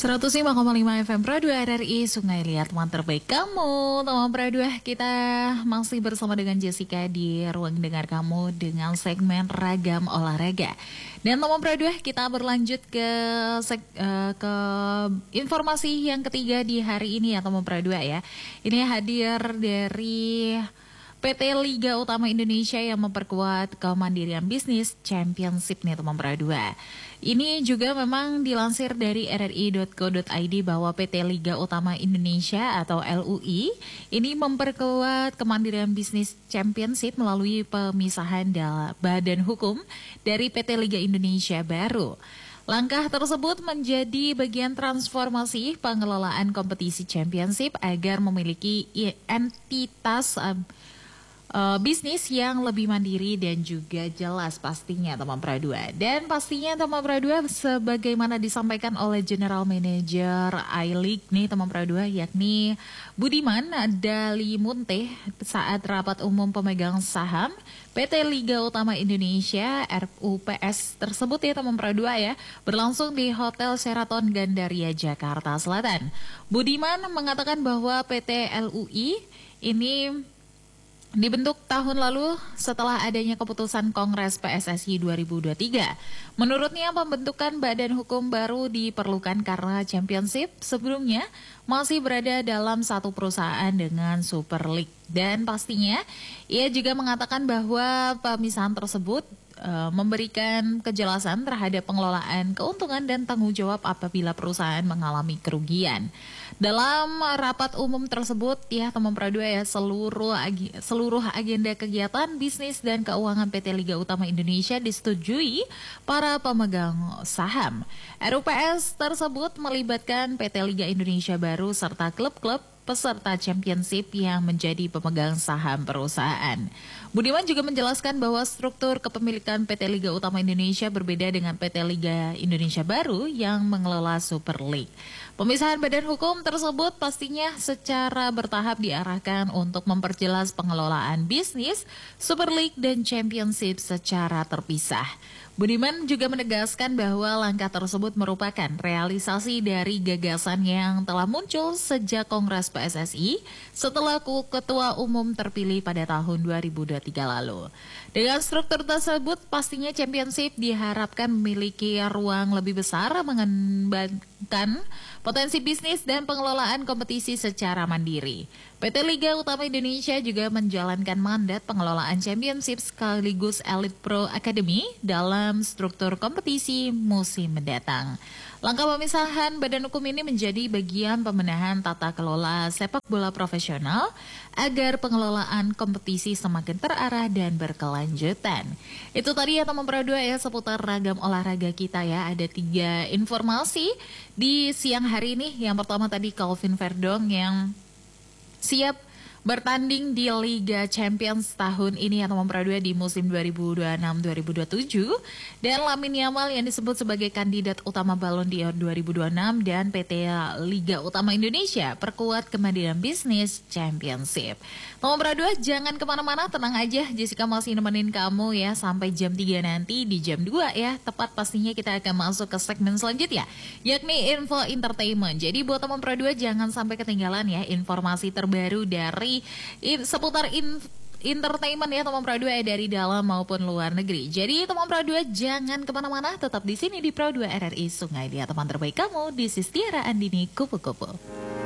105,5 FM Pro 2 RRI Sungai Liat, teman terbaik kamu. Teman Pro 2, kita masih bersama dengan Jessica di ruang dengar kamu dengan segmen Ragam Olahraga. Dan teman Pro 2, kita berlanjut ke informasi yang ketiga di hari ini ya teman Pro 2 ya. Ini hadir dari PT Liga Utama Indonesia yang memperkuat kemandirian bisnis Championship nih teman Pro 2. Ini juga memang dilansir dari rri.co.id bahwa PT Liga Utama Indonesia atau LUI ini memperkuat kemandirian bisnis Championship melalui pemisahan badan hukum dari PT Liga Indonesia baru. Langkah tersebut menjadi bagian transformasi pengelolaan kompetisi Championship agar memiliki entitas bisnis yang lebih mandiri dan juga jelas pastinya teman Pro 2. Dan pastinya teman Pro 2 sebagaimana disampaikan oleh General Manager I-League nih teman Pro 2, yakni Budiman Dalimunte saat rapat umum pemegang saham PT Liga Utama Indonesia RUPS tersebut ya teman Pro 2 ya, berlangsung di Hotel Sheraton Gandaria Jakarta Selatan. Budiman mengatakan bahwa PT LUI ini dibentuk tahun lalu setelah adanya keputusan Kongres PSSI 2023. Menurutnya pembentukan badan hukum baru diperlukan karena Championship sebelumnya masih berada dalam satu perusahaan dengan Super League. Dan pastinya ia juga mengatakan bahwa pemisahan tersebut memberikan kejelasan terhadap pengelolaan keuntungan dan tanggung jawab apabila perusahaan mengalami kerugian. Dalam rapat umum tersebut ya teman Pro 2 ya, seluruh agenda kegiatan bisnis dan keuangan PT Liga Utama Indonesia disetujui para pemegang saham. RUPS tersebut melibatkan PT Liga Indonesia baru serta klub-klub peserta Championship yang menjadi pemegang saham perusahaan. Budiman juga menjelaskan bahwa struktur kepemilikan PT Liga Utama Indonesia berbeda dengan PT Liga Indonesia baru yang mengelola Super League. Pemisahan badan hukum tersebut pastinya secara bertahap diarahkan untuk memperjelas pengelolaan bisnis Super League dan Championship secara terpisah. Budiman juga menegaskan bahwa langkah tersebut merupakan realisasi dari gagasan yang telah muncul sejak Kongres PSSI setelah Ketua Umum terpilih pada tahun 2023 lalu. Dengan struktur tersebut, pastinya Championship diharapkan memiliki ruang lebih besar mengembangkan potensi bisnis dan pengelolaan kompetisi secara mandiri. PT Liga Utama Indonesia juga menjalankan mandat pengelolaan Championship sekaligus Elite Pro Academy dalam struktur kompetisi musim mendatang. Langkah pemisahan badan hukum ini menjadi bagian pembenahan tata kelola sepak bola profesional agar pengelolaan kompetisi semakin terarah dan berkelanjutan. Itu tadi ya teman Pro 2 ya seputar ragam olahraga kita ya. Ada 3 informasi di siang hari ini. Yang pertama tadi Calvin Verdong yang siap bertanding di Liga Champions tahun ini atau Pro 2 di musim 2026-2027, dan Lamine Yamal yang disebut sebagai kandidat utama Ballon d'Or 2026, dan PT Liga Utama Indonesia perkuat kemandirian bisnis Championship. Pro 2 jangan kemana-mana, tenang aja, Jessica masih nemenin kamu ya sampai jam 3 nanti. Di jam 2 ya tepat pastinya kita akan masuk ke segmen selanjutnya, yakni Info Entertainment. Jadi buat teman Pro 2 jangan sampai ketinggalan ya informasi terbaru dari seputar entertainment ya teman Pro 2 dari dalam maupun luar negeri. Jadi teman Pro 2 jangan kemana-mana, tetap di sini di Pro 2 RRI Sungai Liat, teman terbaik kamu. This is Tiara Andini Kupu-Kupu.